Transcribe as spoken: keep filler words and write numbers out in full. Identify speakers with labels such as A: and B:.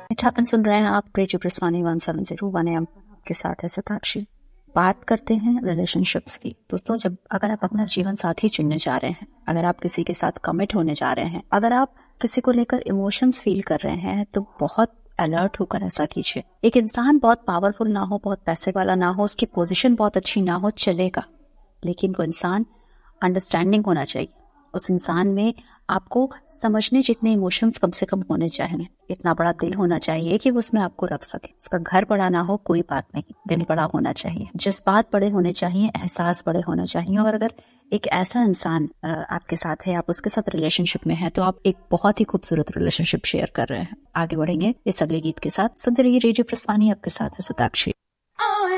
A: ठापन सुन रहे हैं आप radio प्रस्वानी one seven zero one M के साथ है सताक्षी। बात करते हैं रिलेशनशिप्स की। दोस्तों, जब अगर आप अपना जीवन साथी चुनने जा रहे हैं, अगर आप किसी के साथ कमिट होने जा रहे हैं, अगर आप किसी को लेकर इमोशंस फील कर रहे हैं, तो बहुत अलर्ट होकर ऐसा कीजिए। एक इंसान बहुत पावरफुल ना हो, बहुत पैसे वाला ना हो, उसकी पोजीशन बहुत अच्छी ना हो, चलेगा, लेकिन वो इंसान अंडरस्टैंडिंग होना चाहिए। उस इंसान में आपको समझने जितने इमोशंस कम से कम होने चाहिए। इतना बड़ा दिल होना चाहिए कि वो उसमें आपको रख सके। उसका घर बड़ा ना हो, कोई बात नहीं, दिल बड़ा होना चाहिए। जज्बात बड़े होने चाहिए, एहसास बड़े होने चाहिए। और अगर एक ऐसा इंसान आपके साथ है, आप उसके साथ रिलेशनशिप में है, तो आप एक बहुत ही खूबसूरत रिलेशनशिप शेयर कर रहे हैं। आगे बढ़ेंगे इस अगले गीत के साथ। सुनते रहिए रेडियो प्रस्वानी, आपके साथ है सताक्षी।